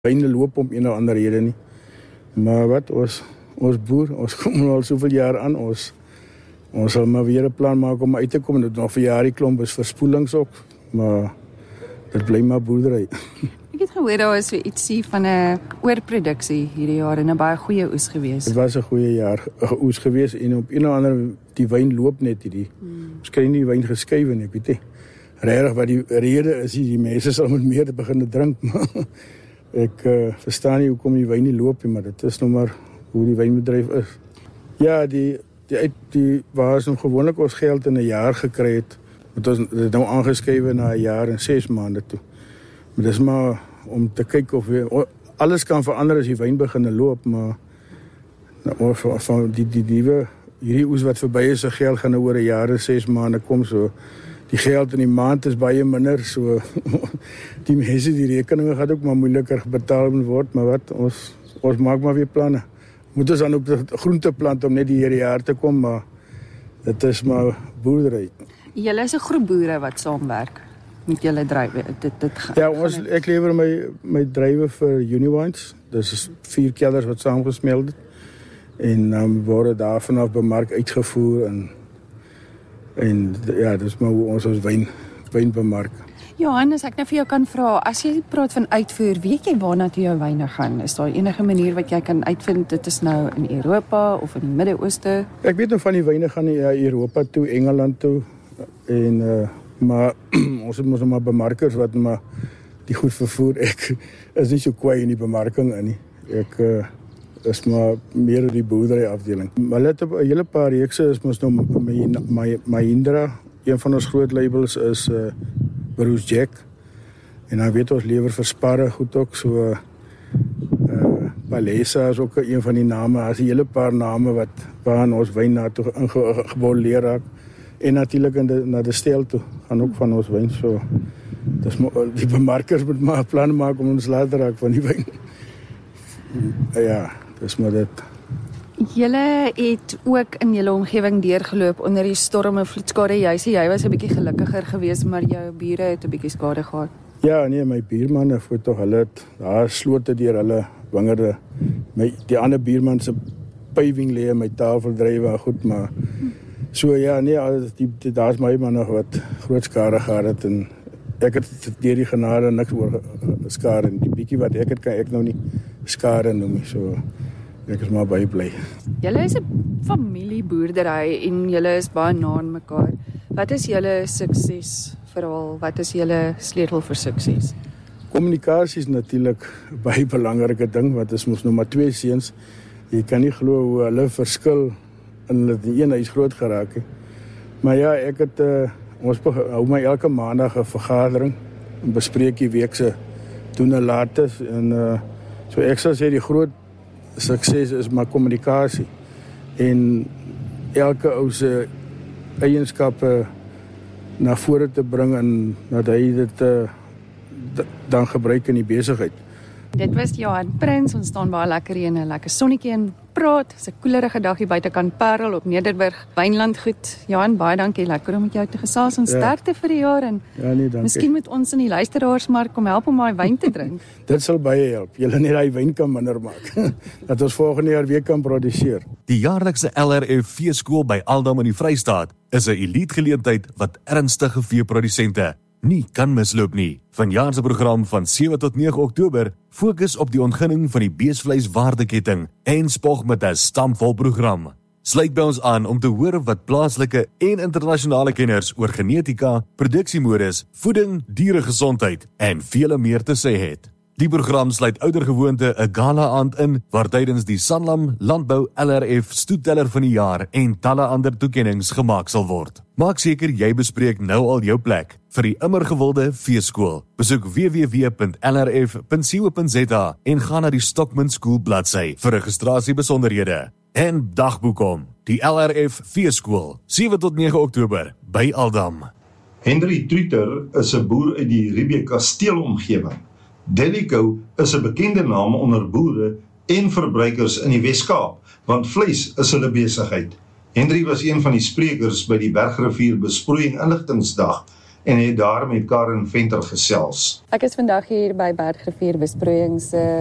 wyne loop om een of ander rede nie. Maar wat, ons boer, ons kom nou al soveel jaar aan, ons sal maar weer 'n plan maak om uit te kom. Dit nog vir jare klomp is verspoelings ook, maar dit bly maar boerdery. Ek het gehoor daar was weer ietsie van 'n oorproduksie hierdie jaar en 'n baie goeie oes gewees. Dit was 'n goeie jaar oes gewees en op een of ander die wyn loop net hierdie. Ons kry nie die wyn geskuif en ek weet nie. Regtig wat die rede is, die mense sal met meer begin drink, maar ek verstaan nie hoekom die wyn nie loop nie, maar dit is nou maar hoe die wynbedryf is. Ja, die waar ons gewoonlik ons geld in 'n jaar gekry het, moet ons dit nou aangeskryf na 'n jaar en 6 maande toe. Maar dis maar om te kyk of alles kan verander as die wyn begin loop, maar nou, van die hierdie oes wat verby is, se geld gaan nou oor 'n jaar en 6 maande kom, so die geld in die maand is baie minder, so die mense, die rekeninge gaan ook maar moeiliker betaal word, maar wat, ons maak maar weer planne. Moet ons dan op die groenteplant om net die hele jaar te kom, maar dit is maar boerdery. Julle is 'n groep boere wat saamwerk met julle druiwe. Ja, ek lewer my druiwe vir Uniwines. Dis 4 kelders wat saamgesmeld het. En dan word daar vanaf bemark uitgevoer en ja, dis maar hoe ons wyn bemark. Johan, as ek nou vir jou kan vra, as jy praat van uitvoer, weet jy waarna toe jou wyne gaan? Is daar enige manier wat jy kan uitvind, dit is nou in Europa of in die Midde-Ooste? Ek weet nou van die wyne gaan na Europa toe, Engeland toe, en maar ons het mos nog maar bemarkers wat maar die goed vervoer. Ek is nie so kwaai in die bemarking in nie. Ek is maar meer in die boerdery afdeling. Maar let op, 'n hele paar reekse is mos nou Mahindra. Een van ons groot labels is Bruce Jack. En dan weet ons lewer vir Sparre goed ook, so Palesa is ook een van die name. Daar's 'n hele paar name waaraan ons wyn na toe ingeboleer raak. En natuurlik na die stel toe gaan ook van ons wyn, so dis die bemarkers moet maar planne maak om ons later raak van die wyn. Ja, dis maar dit. Julle het ook in julle omgewing deurgeloop onder die storm en vloedskade. Jy sê jy was 'n bietjie gelukkiger geweest, maar jou bure het 'n bietjie skade gehad. Ja, nee, my buurman het tog hulle daar slote deur hulle wingerde. Die ander buurman se paving lê in my tafeldrywe goed, maar so ja, nee, daar's my man nog wat groot skade gehad het en ek het deur die genade niks oor skade en die bietjie wat ek het kan ek nou nie skade noem nie, so ek is maar baie bly. Julle is 'n familieboerdery en julle is baie na aan mekaar. Wat is julle suksesverhaal? Wat is julle sleutel vir sukses? Kommunikasie is natuurlik 'n baie belangrike ding, want is mos nou maar 2 seuns. Jy kan nie glo hoe hulle verskil in hulle die een huis groot geraak het. Maar ja, ek het ons hou my elke maandag 'n vergadering en bespreek die week se doen en lates en so ek sal sê die groot sukses is maar kommunikasie en elke ou se eienskappe na vore te bring en dat hy dit dan gebruik in die besigheid. Dit was Johan Prins, ons staan baie lekker hier in 'n lekker sonnetjie en praat. Dis 'n koelerige dag hier buitekant Parel op Nederburg, Wynland goed. Johan, baie dankie, lekker om met jou te gesels en sterkte vir die jaar en ja, nee, dankie. Miskien moet ons in die luisteraars maar kom help om daai wyn te drink. Dit sal baie help. Julle net daai wyn kan minder maak. Dat ons volgende jaar weer kan produseer. Die jaarlikse LRF veeskool by Aldam in die Vrystaat is 'n elite geleentheid wat ernstige veeprodusente nie kan misloop nie. Vanjaar se program van 7 tot 9 Oktober fokus op die ontginning van die beesvleiswaardeketting en spog met 'n stampvol program. Sluit by ons aan om te hoor wat plaaslike en internasionale kenners oor genetika, produksiemodus, voeding, dieregesondheid en vele meer te sê het. Die program sluit oudergewoonte 'n gala-aand in waar tydens die Sanlam Landbou LRF stoetteller van die jaar en talle ander toekennings gemaak sal word. Maak seker jy bespreek nou al jou plek vir die immer gewilde veeskool. Besoek www.lrf.co.za en gaan na die Stockman School bladsy vir registrasiebesonderhede. En dagboek om, die LRF veeskool, 7 tot 9 Oktober by Aldam. Henry Truter is 'n boer uit die Riebeekasteel-omgewing. Delico is 'n bekende naam onder boere en verbruikers in die Wes-Kaap, want vleis is hulle besigheid. Henry was een van die sprekers by die Bergrivier Besproeiing Inligtingsdag en het daar met Karen Venter gesels. Ek is vandag hier by Bergrivier Besproeiings